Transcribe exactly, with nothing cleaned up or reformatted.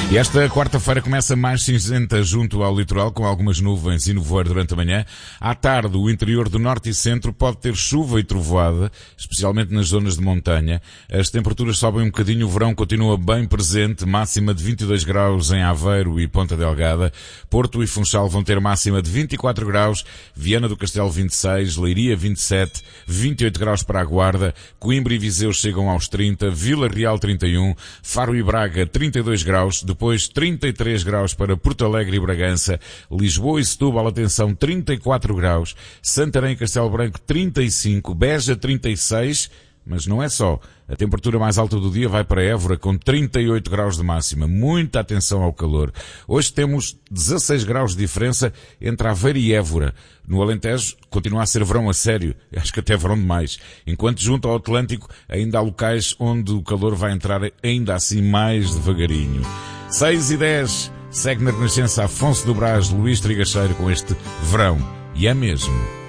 E esta quarta-feira começa mais cinzenta junto ao litoral, com algumas nuvens e nevoeiro durante a manhã. À tarde, o interior do norte e centro pode ter chuva e trovoada, especialmente nas zonas de montanha. As temperaturas sobem um bocadinho, o verão continua bem presente, máxima de vinte e dois graus em Aveiro e Ponta Delgada. Porto e Funchal vão ter máxima de vinte e quatro graus, Viana do Castelo vinte e seis, Leiria vinte e sete, vinte e oito graus para a Guarda, Coimbra e Viseu chegam aos trinta, Vila Real trinta e um, Faro e Braga trinta e dois graus, depois trinta e três graus para Porto Alegre e Bragança, Lisboa e Setúbal, atenção, trinta e quatro graus, Santarém e Castelo Branco trinta e cinco, Beja trinta e seis, mas não é só. A temperatura mais alta do dia vai para Évora com trinta e oito graus de máxima. Muita atenção ao calor. Hoje temos dezasseis graus de diferença entre Aveiro e Évora. No Alentejo continua a ser verão a sério. Acho que até verão demais. Enquanto junto ao Atlântico ainda há locais onde o calor vai entrar ainda assim mais devagarinho. seis e dez. Segue na Renascença Afonso do Brás, Luís Trigacheiro com este verão. E é mesmo